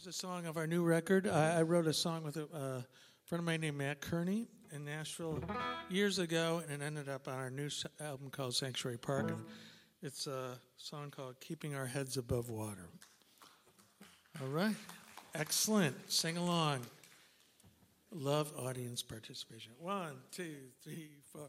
is a song of our new record. I wrote a song with a friend of mine named Matt Kearney in Nashville years ago, and it ended up on our new album called Sanctuary Park. And it's a song called Keeping Our Heads Above Water. All right. Excellent. Sing along. Love audience participation. 1, 2, 3, 4.